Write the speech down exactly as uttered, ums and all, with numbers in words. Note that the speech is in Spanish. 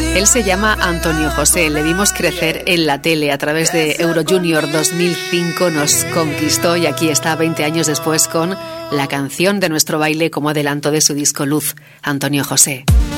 Él se llama Antonio José, le vimos crecer en la tele a través de Euro Junior dos mil cinco, nos conquistó y aquí está veinte años después con la canción de nuestro baile como adelanto de su disco Luz, Antonio José.